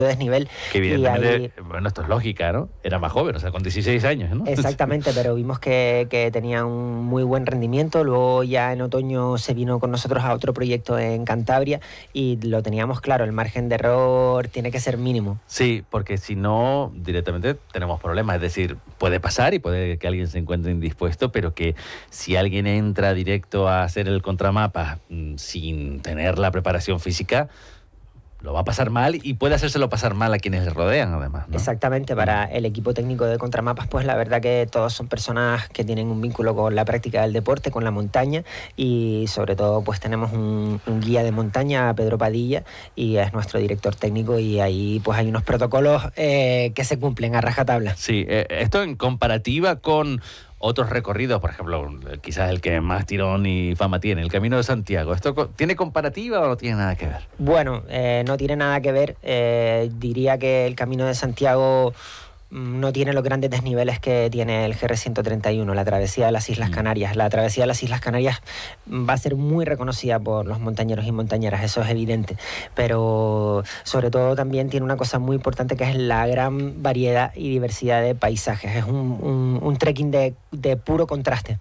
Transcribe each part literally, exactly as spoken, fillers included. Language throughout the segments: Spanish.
desnivel. Que evidentemente, y ahí, bueno, esto es lógica, ¿no? Era más joven, o sea, con dieciséis años, ¿no? Exactamente, pero vimos que, que tenía un muy buen rendimiento. Luego ya en otoño se vino con nosotros a otro proyecto en Cantabria y lo teníamos claro, el margen de error tiene que ser mínimo. Sí, porque si no, directamente tenemos problemas. Es decir, puede pasar y puede que alguien se encuentre indispuesto, pero que si alguien entra directo a hacer el contramapa mmm, sin tener la preparación física, lo va a pasar mal y puede hacérselo pasar mal a quienes le rodean, además, ¿no? Exactamente, para el equipo técnico de Contramapas, pues la verdad que todos son personas que tienen un vínculo con la práctica del deporte, con la montaña, y sobre todo pues tenemos un, un guía de montaña, Pedro Padilla, y es nuestro director técnico, y ahí pues hay unos protocolos eh, que se cumplen a rajatabla. Sí, eh, esto en comparativa con otros recorridos, por ejemplo, quizás el que más tirón y fama tiene, el Camino de Santiago. ¿Esto tiene comparativa o no tiene nada que ver? Bueno, eh, no tiene nada que ver. Eh, diría que el Camino de Santiago no tiene los grandes desniveles que tiene el G R ciento treinta y uno, la travesía de las Islas Canarias. La travesía de las Islas Canarias va a ser muy reconocida por los montañeros y montañeras, eso es evidente, pero sobre todo también tiene una cosa muy importante que es la gran variedad y diversidad de paisajes. Es un, un, un trekking de, de puro contraste.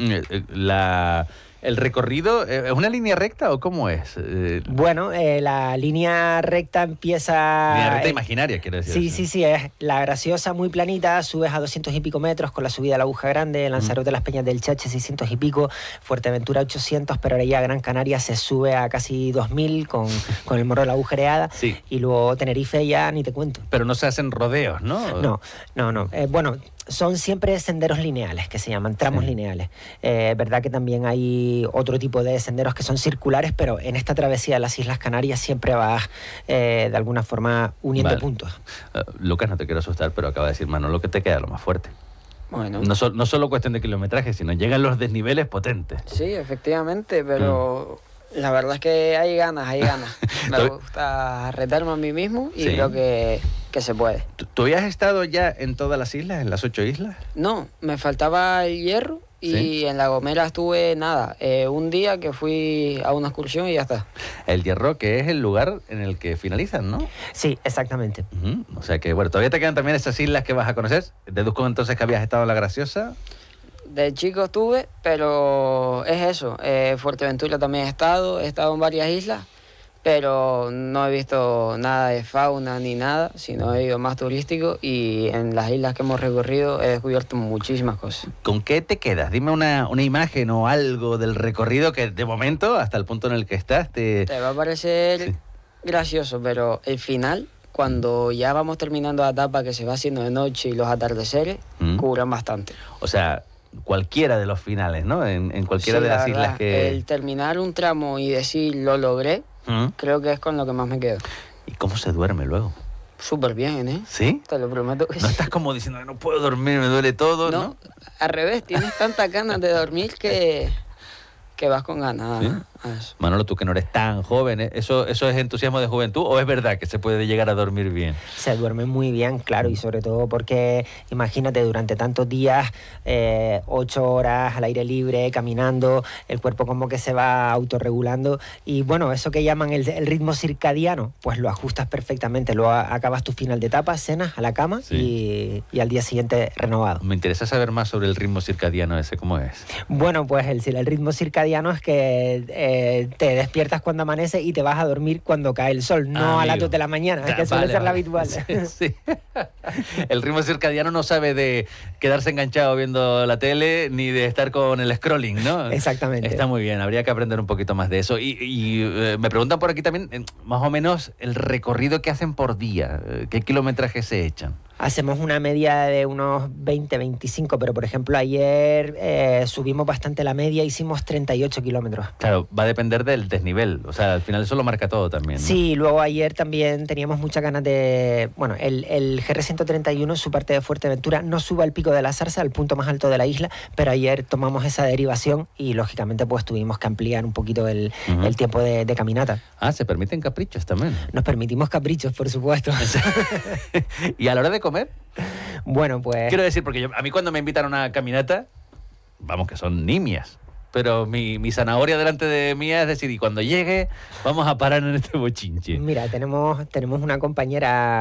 La... ¿El recorrido es una línea recta o cómo es? Eh... Bueno, eh, la línea recta empieza... Línea recta imaginaria, quiero decir. Sí, sí, sí, es la Graciosa muy planita, subes a doscientos y pico metros con la subida a la Aguja Grande, Lanzarote de las Peñas del Chache seiscientos y pico, Fuerteventura ochocientos, pero ahora ya Gran Canaria se sube a casi dos mil con, con el Morro de la Agujereada, sí. Y luego Tenerife ya ni te cuento. Pero no se hacen rodeos, ¿no? No, no, no. Eh, bueno... Son siempre senderos lineales, que se llaman tramos sí. lineales. Es eh, verdad que también hay otro tipo de senderos que son circulares, pero en esta travesía de las Islas Canarias siempre vas eh, de alguna forma uniendo vale. puntos. Uh, Lucas, no te quiero asustar, pero acaba de decir Manolo que te queda lo más fuerte. Bueno. No, so, no solo cuestión de kilometraje, sino llegan los desniveles potentes. Sí, efectivamente, pero... Mm. La verdad es que hay ganas, hay ganas. Me gusta retarme a mí mismo y sí. creo que, que se puede. ¿Tú, ¿Tú habías estado ya en todas las islas, en las ocho islas? No, me faltaba el Hierro y ¿sí? En La Gomera estuve nada, eh, un día que fui a una excursión y ya está. El Hierro, que es el lugar en el que finalizan, ¿no? Sí, exactamente. Uh-huh. O sea que, bueno, todavía te quedan también esas islas que vas a conocer. Deduzco entonces que habías estado en La Graciosa. De chico estuve, pero es eso. Eh, Fuerteventura también he estado, he estado en varias islas, pero no he visto nada de fauna ni nada, sino he ido más turístico y en las islas que hemos recorrido he descubierto muchísimas cosas. ¿Con qué te quedas? Dime una, una imagen o algo del recorrido que de momento, hasta el punto en el que estás, te... Te va a parecer sí. gracioso, pero el final, cuando ya vamos terminando la etapa que se va haciendo de noche y los atardeceres, ¿Mm? cubren bastante. O sea... cualquiera de los finales, ¿no? En, en cualquiera sí, de las verdad, islas que... El terminar un tramo y decir lo logré, ¿Mm? creo que es con lo que más me quedo. ¿Y cómo se duerme luego? Súper bien, ¿eh? ¿Sí? Te lo prometo que no sí. estás como diciendo, no puedo dormir, me duele todo, ¿no? No, al revés, tienes tantas ganas de dormir que, que vas con ganas. ¿Sí? A eso. Manolo, tú que no eres tan joven, ¿eh? ¿Eso, ¿eso es entusiasmo de juventud o es verdad que se puede llegar a dormir bien? Se duerme muy bien, claro, y sobre todo porque, imagínate, durante tantos días, eh, ocho horas al aire libre, caminando, el cuerpo como que se va autorregulando y bueno, eso que llaman el, el ritmo circadiano, pues lo ajustas perfectamente, lo a, acabas tu final de etapa, cenas a la cama sí. y, y al día siguiente renovado. Me interesa saber más sobre el ritmo circadiano ese, ¿cómo es? Bueno, pues el, el ritmo circadiano es que... Eh, Eh, te despiertas cuando amanece y te vas a dormir cuando cae el sol, no ah, a las dos de la mañana, es que suele vale, ser vale. la habitual. Sí, sí. El ritmo circadiano no sabe de quedarse enganchado viendo la tele ni de estar con el scrolling, ¿no? Exactamente. Está muy bien, habría que aprender un poquito más de eso. Y, y eh, me preguntan por aquí también, eh, más o menos, el recorrido que hacen por día, eh, ¿qué kilometraje se echan? Hacemos una media de unos veinte, veinticinco, pero por ejemplo ayer eh, subimos bastante la media, hicimos treinta y ocho kilómetros. Claro, va a depender del desnivel, o sea, al final eso lo marca todo también, ¿no? Sí, luego ayer también teníamos muchas ganas de... Bueno, el, el G R ciento treinta y uno, su parte de Fuerteventura, no sube al Pico de la Zarza, al punto más alto de la isla, pero ayer tomamos esa derivación y lógicamente pues tuvimos que ampliar un poquito el, uh-huh. el tiempo de, de caminata. Ah, ¿se permiten caprichos también? Nos permitimos caprichos, por supuesto. ¿Y a la hora de comer? Bueno, pues... Quiero decir, porque yo, a mí cuando me invitan a una caminata, vamos, que son nimias. pero mi, mi zanahoria delante de mí es decir, y cuando llegue, vamos a parar en este bochinche. Mira, tenemos, tenemos una compañera